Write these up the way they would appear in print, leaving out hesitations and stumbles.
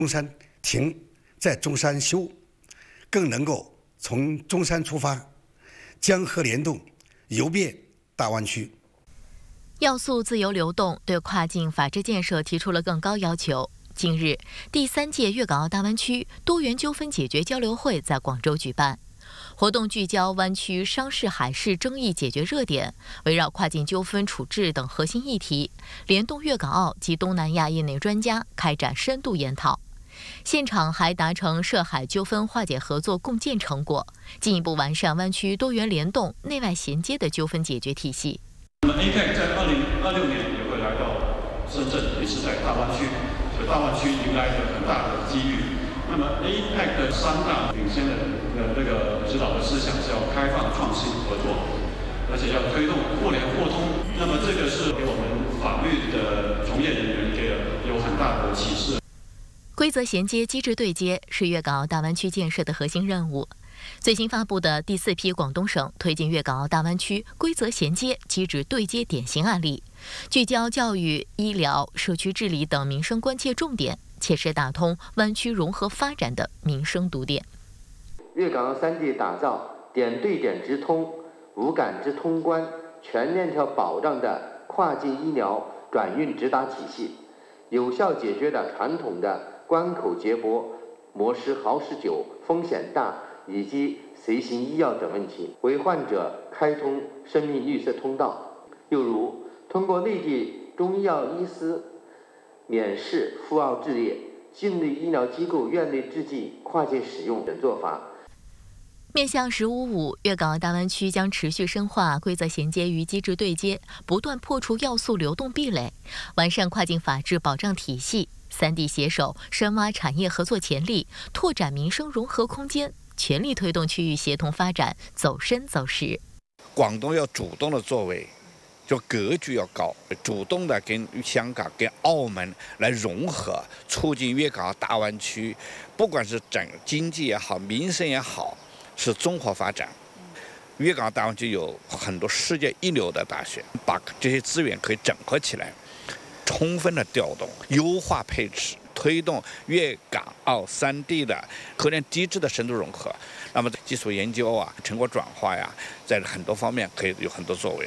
中山停，在中山休，更能够从中山出发，江河联动，游遍大湾区。 要素自由流动对跨境法治建设提出了更高要求。近日，第3届粤港澳大湾区多元纠纷解决交流会在广州举办。活动聚焦湾区商事海事争议解决热点，围绕跨境纠纷处置等核心议题，联动粤港澳及东南亚业内专家开展深度研讨。现场还达成涉海纠纷化解合作共建成果，进一步完善湾区多元联动、内外衔接的纠纷解决体系。 那么 APEC 在2026年也会来到深圳，也是在大湾区，所以大湾区迎来了很大的机遇。那么 APEC 的3大领先的这个指导的思想是要开放、创新、合作，而且要推动互联互通。那么这个是给我们法律的从业人员有很大的启示。 规则衔接、机制对接是粤港澳大湾区建设的核心任务。最新发布的第4批广东省推进粤港澳大湾区规则衔接、机制对接典型案例，聚焦教育、医疗、社区治理等民生关切重点，切实打通湾区融合发展的民生堵点。 粤港澳3地打造点对点直通、无感知通关、全链条保障的跨境医疗转运直达体系，有效解决了传统的关口接驳、磨石好使久、风险大以及随行医药等问题，为患者开通生命绿色通道。又如通过内地中医药医师免试赴澳置业、境内医疗机构院内制剂跨境使用等做法。 面向“15+5”，粤港澳大湾区将持续深化规则衔接与机制对接，不断破除要素流动壁垒，完善跨境法治保障体系。3地携手深挖产业合作潜力，拓展民生融合空间，全力推动区域协同发展走深走实。 广东要主动的作为，就格局要高，主动的跟香港、跟澳门来融合，促进粤港澳大湾区，不管是整经济也好，民生也好，是综合发展。粤港澳大湾区有很多世界一流的大学，把这些资源可以整合起来，充分的调动、优化配置，推动粤港澳3地的科研机制的深度融合。那么技术研究啊、成果转化呀，在很多方面可以有很多作为。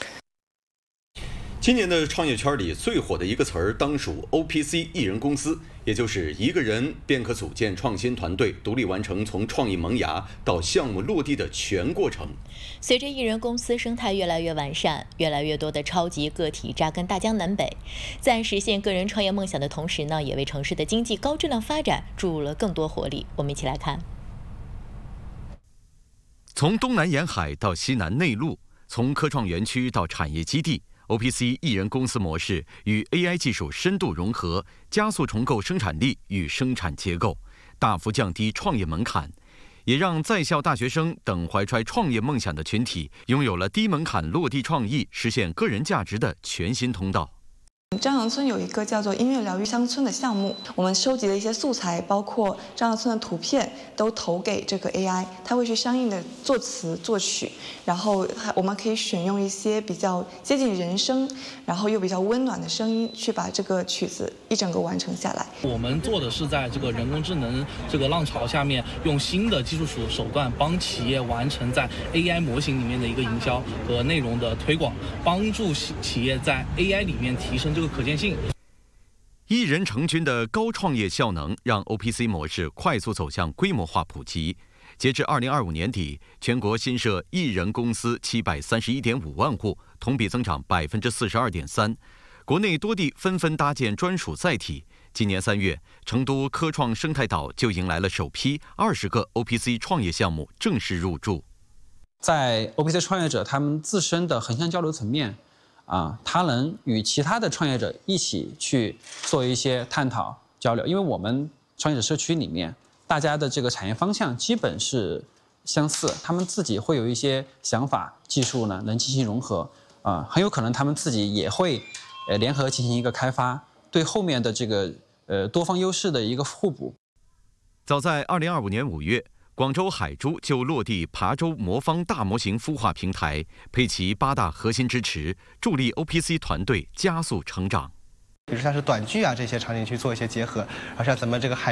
今年的创业圈里最火的一个词儿，当属 OPC 一人公司，也就是一个人便可组建创新团队，独立完成从创意萌芽到项目落地的全过程。 随着一人公司生态越来越完善，越来越多的超级个体扎根大江南北，在实现个人创业梦想的同时呢，也为城市的经济高质量发展注入了更多活力。我们一起来看。 从东南沿海到西南内陆，从科创园区到产业基地，OPC 一人公司模式与 AI 技术深度融合，加速重构生产力与生产结构，大幅降低创业门槛，也让在校大学生等怀揣创业梦想的群体拥有了低门槛落地创意、实现个人价值的全新通道。 张杨村有一个叫做音乐疗愈乡村的项目，我们收集的一些素材，包括张杨村的图片，都投给这个 AI， 它会去相应的作词作曲，然后我们可以选用一些比较接近人声，然后又比较温暖的声音，去把这个曲子一整个完成下来。 我们做的是在这个人工智能这个浪潮下面，用新的技术手段帮企业完成在 AI 模型里面的一个营销和内容的推广，帮助企业在 AI 里面提升这个可见性。 一人成军的高创业效能，让 OPC 模式快速走向规模化普及。截至2025年底，全国新设一人公司731.5万户，同比增长42.3%。国内多地纷纷搭建专属载体。今年3月，成都科创生态岛就迎来了首批20个 OPC 创业项目正式入驻。 在 OPC 创业者他们自身的横向交流层面，他能与其他的创业者一起去做一些探讨交流，因为我们创业者社区里面，大家的这个产业方向基本是相似，他们自己会有一些想法、技术呢能进行融合，很有可能他们自己也会联合进行一个开发，对后面的这个多方优势的一个互补。 早在2025年5月。广州海珠就落地琶洲魔方大模型孵化平台，配齐8大核心支持，助力 OPC 团队加速成长。 比如像是短剧啊这些场景去做一些结合，而像咱们这个海